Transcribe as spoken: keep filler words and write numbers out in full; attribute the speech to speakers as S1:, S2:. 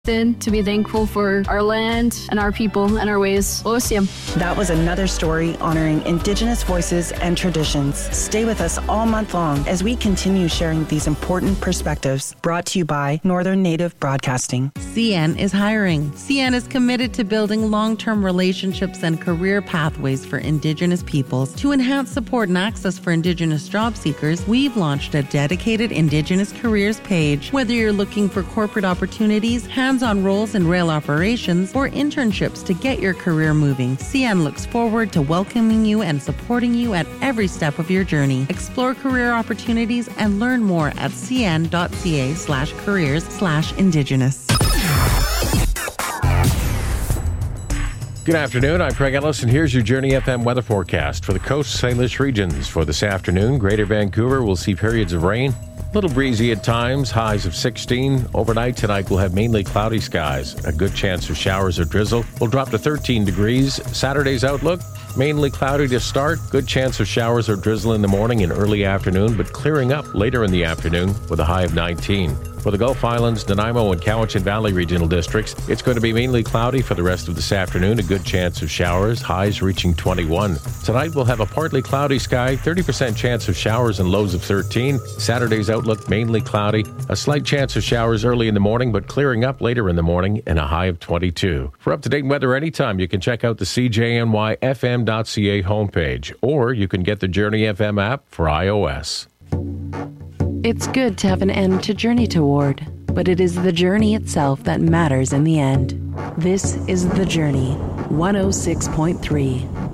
S1: To be thankful for our land and our people and our ways. Oosiam.
S2: That was another story honoring Indigenous voices and traditions. Stay with us all month long as we continue sharing these important perspectives. Brought to you by Northern Native Broadcasting.
S3: C N is hiring. C N is committed to building long-term relationships and career pathways for Indigenous peoples. To enhance support and access for Indigenous job seekers, we've launched a dedicated Indigenous careers page. Whether you're looking for corporate opportunities, hands-on roles in rail operations, or internships to get your career moving, C N looks forward to welcoming you and supporting you at every step of your journey. Explore career opportunities and learn more at cn.ca slash careers slash Indigenous.
S4: Good afternoon, I'm Craig Ellis, and here's your Journey F M weather forecast for the Coast Saint Louis regions. For this afternoon, Greater Vancouver will see periods of rain. Little breezy at times, highs of sixteen. Overnight tonight we'll have mainly cloudy skies. A good chance of showers or drizzle. We'll drop to thirteen degrees. Saturday's outlook, mainly cloudy to start. Good chance of showers or drizzle in the morning and early afternoon, but clearing up later in the afternoon with a high of nineteen. For the Gulf Islands, Nanaimo, and Cowichan Valley regional districts, it's going to be mainly cloudy for the rest of this afternoon. A good chance of showers, highs reaching twenty-one. Tonight we'll have a partly cloudy sky, thirty percent chance of showers and lows of thirteen. Saturday's outlook mainly cloudy, a slight chance of showers early in the morning, but clearing up later in the morning and a high of twenty-two. For up-to-date weather anytime, you can check out the C J N Y F M dot C A homepage, or you can get the Journey F M app for iOS.
S3: It's good to have an end to journey toward, but it is the journey itself that matters in the end. This is The Journey, one oh six point three.